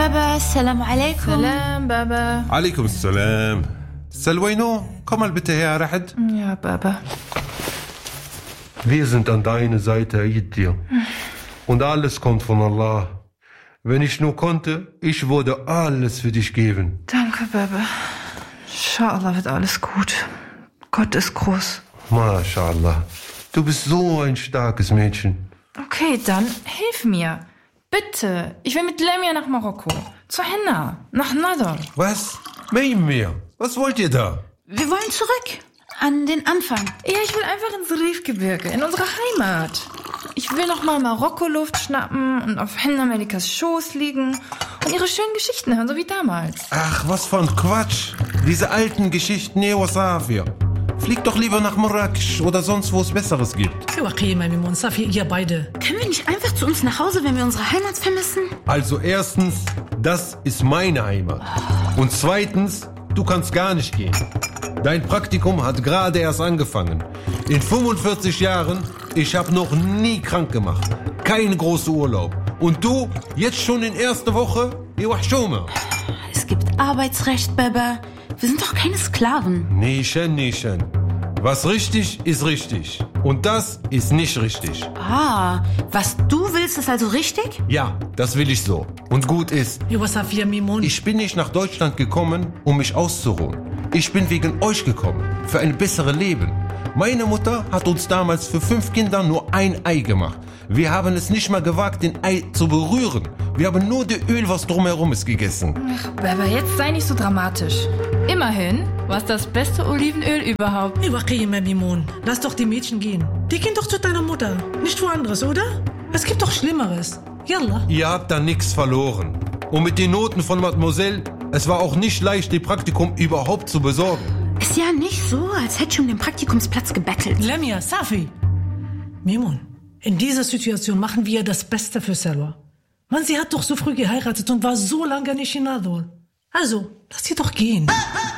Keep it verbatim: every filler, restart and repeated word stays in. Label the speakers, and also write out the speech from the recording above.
Speaker 1: Baba, Salam alaikum.
Speaker 2: Salam, Baba.
Speaker 3: Alaikum salam. Salwaino, komm mal bitte her, Rahad.
Speaker 2: Ja, Baba.
Speaker 4: Wir sind an deiner Seite, Aidir. Und alles kommt von Allah. Wenn ich nur konnte, ich würde alles für dich geben.
Speaker 2: Danke, Baba. Inshallah wird alles gut. Gott ist groß.
Speaker 4: MashaAllah. Du bist so ein starkes Mädchen.
Speaker 2: Okay, dann hilf mir. Bitte. Ich will mit Lemia nach Marokko. Zur Henna. Nach Nador.
Speaker 3: Was? Mein mir. Was wollt ihr da?
Speaker 1: Wir wollen zurück. An den Anfang.
Speaker 2: Ja, ich will einfach ins Rifgebirge, in unsere Heimat. Ich will noch mal Marokko-Luft schnappen und auf Henna Melikas Schoß liegen und ihre schönen Geschichten hören, so wie damals.
Speaker 3: Ach, was für ein Quatsch. Diese alten Geschichten, ne, Wasafir. Flieg doch lieber nach Marrakesch oder sonst, wo es Besseres gibt.
Speaker 5: Safi, ihr beide.
Speaker 1: Können wir nicht einfach zu uns nach Hause, wenn wir unsere Heimat vermissen?
Speaker 3: Also erstens, das ist meine Heimat. Und zweitens, du kannst gar nicht gehen. Dein Praktikum hat gerade erst angefangen. In fünfundvierzig Jahren, ich habe noch nie krank gemacht. Kein großer Urlaub. Und du, jetzt schon in erster Woche?
Speaker 1: Es gibt Arbeitsrecht, Baba. Wir sind doch keine Sklaven.
Speaker 3: Nischen, Nischen. Was richtig ist richtig. Und das ist nicht richtig.
Speaker 1: Ah, was du willst, ist also richtig?
Speaker 3: Ja, das will ich so. Und gut ist, ich bin nicht nach Deutschland gekommen, um mich auszuruhen. Ich bin wegen euch gekommen, für ein besseres Leben. Meine Mutter hat uns damals für fünf Kinder nur ein Ei gemacht. Wir haben es nicht mal gewagt, den Ei zu berühren. Wir haben nur das Öl, was drumherum ist, gegessen.
Speaker 2: Ach, Baba, jetzt sei nicht so dramatisch. Immerhin war es das beste Olivenöl überhaupt.
Speaker 5: Lass doch die Mädchen gehen. Die gehen doch zu deiner Mutter. Nicht woanders, oder? Es gibt doch Schlimmeres. Yalla.
Speaker 3: Ihr habt da nichts verloren. Und mit den Noten von Mademoiselle, es war auch nicht leicht, das Praktikum überhaupt zu besorgen.
Speaker 1: Ist ja nicht so, als hätte ich um den Praktikumsplatz gebettelt.
Speaker 5: Lemia, Safi. Mimun, in dieser Situation machen wir das Beste für Salwa. Mann, sie hat doch so früh geheiratet und war so lange nicht in Nador. Also, lass sie doch gehen.